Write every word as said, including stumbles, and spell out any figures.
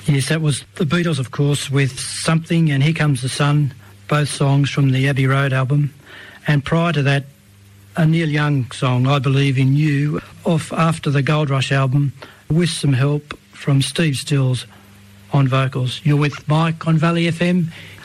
Yes, that was the Beatles, of course, with Something and Here Comes the Sun, both songs from the Abbey Road album. And prior to that, a Neil Young song, I Believe in You, off after the Gold Rush album, with some help from Steve Stills on vocals. You're with Mike on Valley F M.